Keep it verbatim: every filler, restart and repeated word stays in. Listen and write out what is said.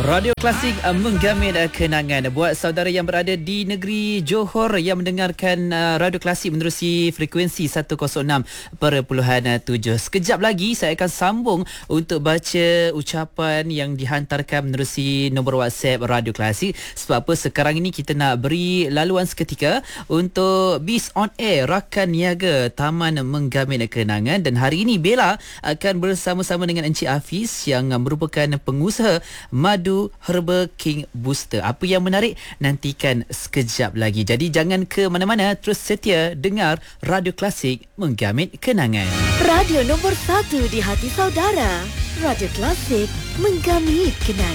Radio Klasik uh, menggamit uh, kenangan. Buat saudara yang berada di negeri Johor yang mendengarkan uh, Radio Klasik menerusi frekuensi seratus enam perpuluhan tujuh. Sekejap lagi saya akan sambung untuk baca ucapan yang dihantarkan menerusi nombor WhatsApp Radio Klasik. Sebab apa sekarang ini kita nak beri laluan seketika untuk Bis On Air, rakan niaga Taman Menggamit Kenangan. Dan hari ini Bella akan bersama-sama dengan Encik Hafiz yang merupakan pengusaha madu Herbal King Booster. Apa yang menarik? Nantikan sekejap lagi. Jadi jangan ke mana-mana, terus setia dengar Radio Klasik Menggamit Kenangan. Radio nombor satu di hati saudara. Radio Klasik Menggamit Kenangan.